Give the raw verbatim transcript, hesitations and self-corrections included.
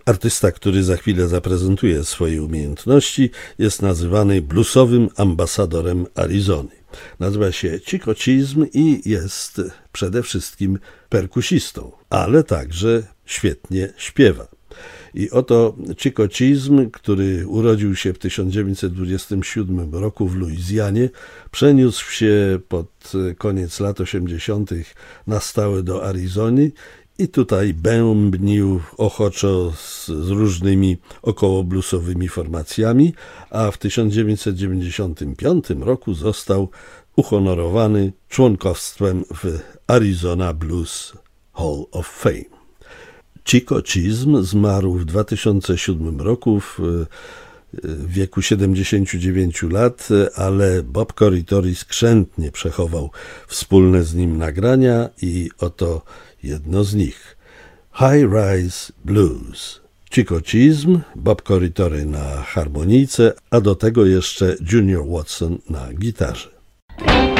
Artysta, który za chwilę zaprezentuje swoje umiejętności, jest nazywany bluesowym ambasadorem Arizony. Nazywa się Chico Chism i jest przede wszystkim perkusistą, ale także świetnie śpiewa. I oto Chico Chism, który urodził się w tysiąc dziewięćset dwudziestym siódmym roku w Luizjanie, przeniósł się pod koniec lat osiemdziesiątych na stałe do Arizony i tutaj bębnił ochoczo z, z różnymi okołobluesowymi formacjami, a w tysiąc dziewięćset dziewięćdziesiątym piątym roku został uhonorowany członkostwem w Arizona Blues Hall of Fame. Chico Chism zmarł w dwa tysiące siódmym roku w w wieku siedemdziesięciu dziewięciu lat, ale Bob Corritore skrzętnie przechował wspólne z nim nagrania i oto jedno z nich. High Rise Blues. Chico Chism, Bob Corritore na harmonijce, a do tego jeszcze Junior Watson na gitarze.